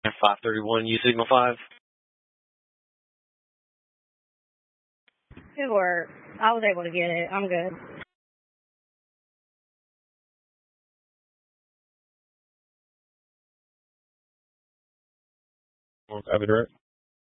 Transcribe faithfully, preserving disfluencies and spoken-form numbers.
five thirty-one, U Signal five. Good work. I was able to get it. I'm good. Copy direct.